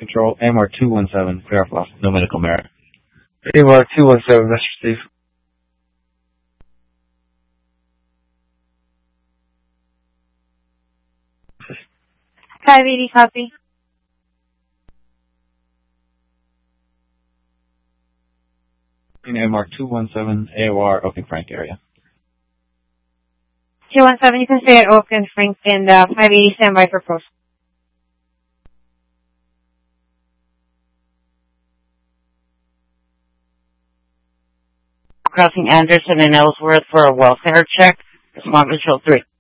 Control, AMR 217, clear off, no medical merit. AMR 217, that's Steve. $580 copy. AMR 217, AOR, Oak and Frank area. 217, you can stay at Oak and Frank, and 580 standby for post. Crossing Anderson and Ellsworth for a welfare check. Respond Visual 3.